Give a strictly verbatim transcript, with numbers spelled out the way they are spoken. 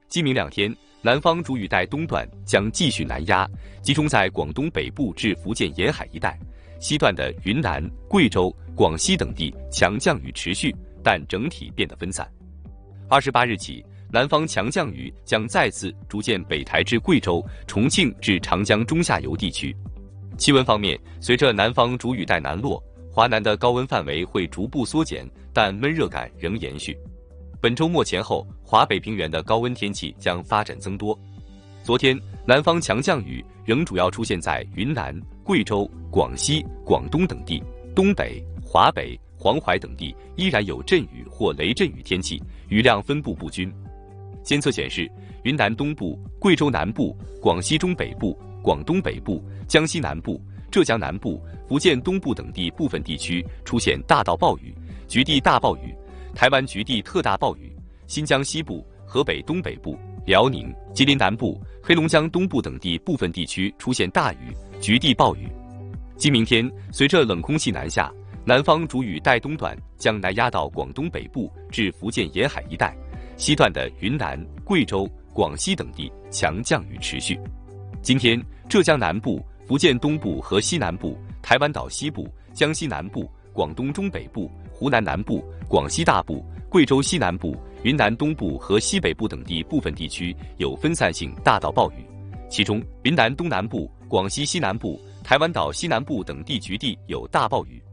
今明两天，南方主雨带东段将继续南压，集中在广东北部至福建沿海一带，西段的云南、贵州、广西等地强降雨持续，但整体变得分散。二十八日起，南方强降雨将再次逐渐北抬至贵州、重庆至长江中下游地区。气温方面，随着南方主雨带南落，华南的高温范围会逐步缩减，但闷热感仍延续。本周末前后，华北平原的高温天气将发展增多。昨天，南方强降雨仍主要出现在云南、贵州、广西、广东等地，东北、华北、黄淮等地依然有阵雨或雷阵雨天气，雨量分布不均。监测显示，云南东部、贵州南部、广西中北部、广东北部、江西南部、浙江南部、福建东部等地部分地区出现大到暴雨、局地大暴雨，台湾局地特大暴雨，新疆西部、河北东北部、辽宁、吉林南部、黑龙江东部等地部分地区出现大雨、局地暴雨。今明天，随着冷空气南下，南方主雨带东段将南压到广东北部至福建沿海一带，西段的云南、贵州、广西等地强降雨持续。今天，浙江南部、福建东部和西南部、台湾岛西部、江西南部、广东中北部、湖南南部、广西大部、贵州西南部、云南东部和西北部等地部分地区有分散性大到暴雨，其中云南东南部、广西西南部、台湾岛西南部等地局地有大暴雨。